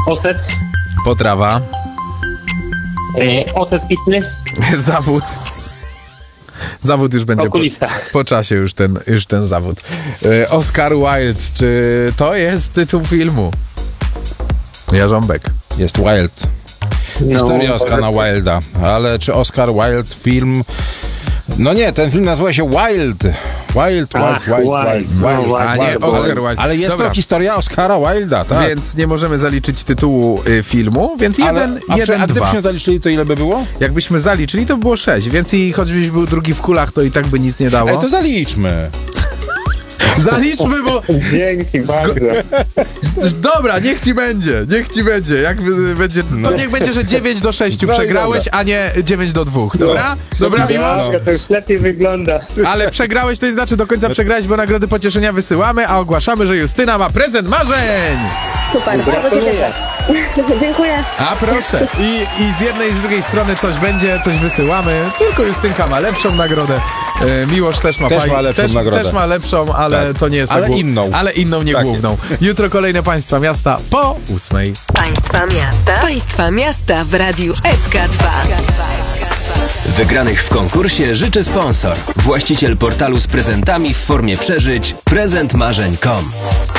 Ocet. Potrawa. Ocet fitness. Zawód już będzie Okulista. po czasie już ten zawód. Oscar Wilde, czy to jest tytuł filmu? Jarząbek. Jest Wilde. Historia Oscara Wilda. Ale czy Oscar Wilde film... No nie, ten film nazywa się Wild. Wild. A nie Oscar Wilde. Ale jest Dobra. to historia Oscara Wilda, tak. Więc nie możemy zaliczyć tytułu filmu, więc A dwa. gdybyśmy zaliczyli, to ile by było? Jakbyśmy zaliczyli, to by było 6, więc i choćbyś był drugi w kulach, to i tak by nic nie dało. Ej, to zaliczmy. Zaliczmy, bo... Dzięki bardzo. Dobra, niech ci będzie. Jak będzie, to niech będzie, że 9-6 przegrałeś, a nie 9-2. Dobra? Dobra, Miłosz? To już lepiej wygląda. Ale przegrałeś, to nie znaczy do końca przegrałeś, bo nagrody pocieszenia wysyłamy, a ogłaszamy, że Justyna ma prezent marzeń! Super, bardzo się cieszę. Dziękuję. A proszę. I z jednej i z drugiej strony coś będzie, coś wysyłamy. Tylko Justynka ma lepszą nagrodę. Miłosz też ma nagrodę. Też ma lepszą, ale Tak. to nie jest Ale ta inną. Ale inną, nie Tak główną. Jutro kolejne Państwa Miasta po 8:00. Państwa miasta w Radiu SK2. Wygranych w konkursie życzy sponsor. Właściciel portalu z prezentami w formie przeżyć prezentmarzeń.com.